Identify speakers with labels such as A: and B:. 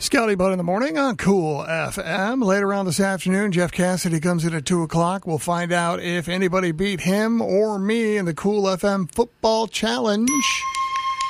A: Scotty Bud in the morning on Cool FM. Later on this afternoon, Jeff Cassidy comes in at 2 o'clock. We'll find out if anybody beat him or me in the Cool FM Football Challenge.